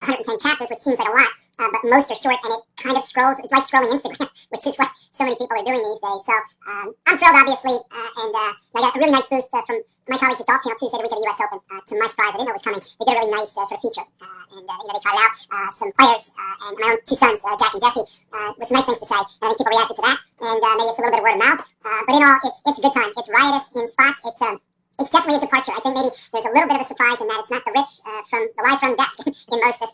110 chapters, which seems like a lot, but most are short, and it kind of scrolls. It's like scrolling Instagram, which is what so many people are doing these days. So I'm thrilled, obviously, and I got a really nice boost from my colleagues at Golf Channel Tuesday, the week of the U.S. Open. To my surprise, I didn't know it was coming. They did a really nice sort of feature, and they tried it out. Some players and my own two sons, Jack and Jesse, with some nice things to say. And I think people reacted to that, and maybe it's a little bit of word of mouth. But in all, it's a good time. It's riotous in spots. It's definitely a departure. I think maybe there's a little bit of a surprise in that it's not the rich from the live from desk in most